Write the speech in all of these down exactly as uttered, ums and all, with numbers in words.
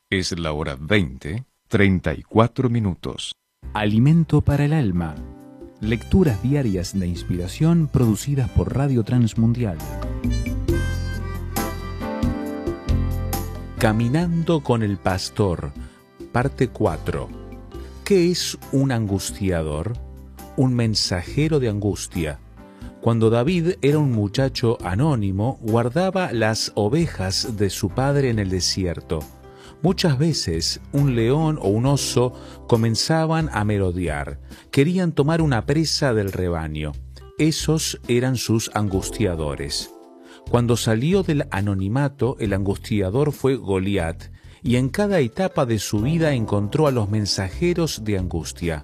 Es la hora veinte, treinta y cuatro minutos. Alimento para el alma. Lecturas diarias de inspiración producidas por Radio Transmundial. Caminando con el pastor, parte cuatro. ¿Qué es un angustiador? Un mensajero de angustia. Cuando David era un muchacho anónimo, guardaba las ovejas de su padre en el desierto. Muchas veces un león o un oso comenzaban a merodear. Querían tomar una presa del rebaño. Esos eran sus angustiadores. Cuando salió del anonimato, el angustiador fue Goliat, y en cada etapa de su vida encontró a los mensajeros de angustia.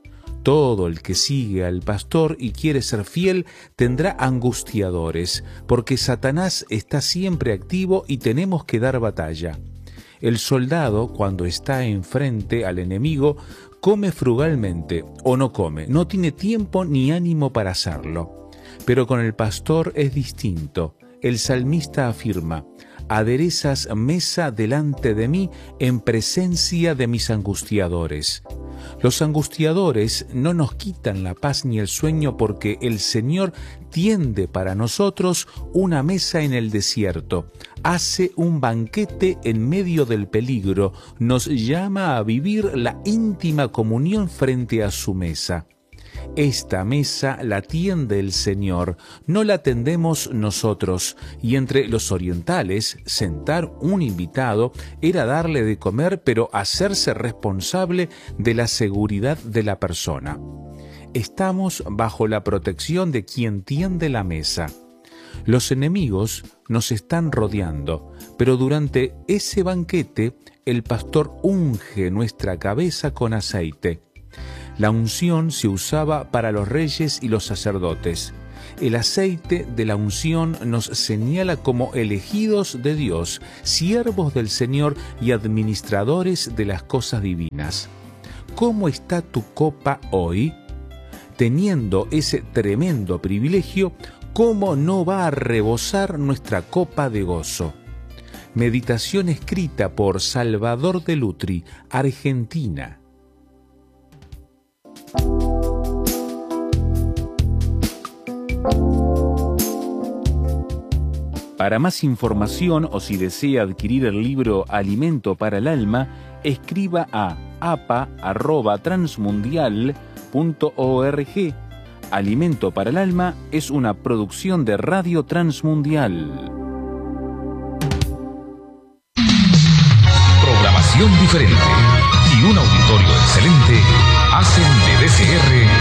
Todo el que sigue al pastor y quiere ser fiel tendrá angustiadores, porque Satanás está siempre activo y tenemos que dar batalla. El soldado, cuando está enfrente al enemigo, come frugalmente o no come, no tiene tiempo ni ánimo para hacerlo. Pero con el pastor es distinto. El salmista afirma: aderezas mesa delante de mí en presencia de mis angustiadores. Los angustiadores no nos quitan la paz ni el sueño, porque el Señor tiende para nosotros una mesa en el desierto, hace un banquete en medio del peligro, nos llama a vivir la íntima comunión frente a su mesa. Esta mesa la tiende el Señor, no la tendemos nosotros, y entre los orientales, sentar un invitado era darle de comer, pero hacerse responsable de la seguridad de la persona. Estamos bajo la protección de quien tiende la mesa. Los enemigos nos están rodeando, pero durante ese banquete el pastor unge nuestra cabeza con aceite. La unción se usaba para los reyes y los sacerdotes. El aceite de la unción nos señala como elegidos de Dios, siervos del Señor y administradores de las cosas divinas. ¿Cómo está tu copa hoy? Teniendo ese tremendo privilegio, ¿cómo no va a rebosar nuestra copa de gozo? Meditación escrita por Salvador de Lutri, Argentina. Para más información o si desea adquirir el libro Alimento para el Alma, escriba a a p a arroba transmundial punto org. Alimento para el Alma es una producción de Radio Transmundial. Programación diferente y un auditorio excelente hacen de D C R